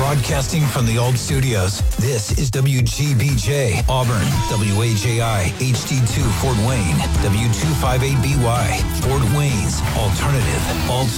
Broadcasting from the Alt Studios, this is WGBJ Auburn, WAJI HD2 Fort Wayne, W258BY, Fort Wayne's Alternative Alt